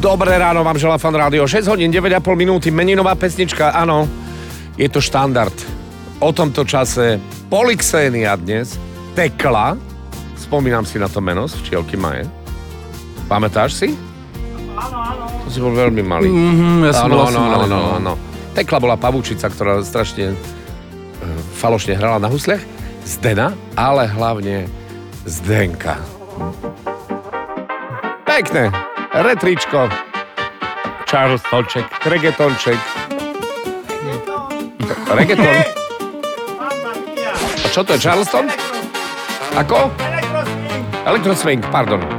Dobré ráno vám želá Fan Rádio. 6 hodín, 9,5 minúty, meninová pesnička, áno. Je to štandard. O tomto čase Polixénia dnes, Tekla. Spomínam si na to meno z Včielky Maje. Pamätáš si? Áno. To si bol veľmi malý. Ja som bol asi malý. Áno. Tekla bola pavúčica, ktorá strašne falošne hrala na husliach. Zdena, ale hlavne Zdenka. Pekné. Retričko. Charlestonček. Reggaetonček. Reggaeton? A čo to je, Charleston? Ako? Electroswing, pardon.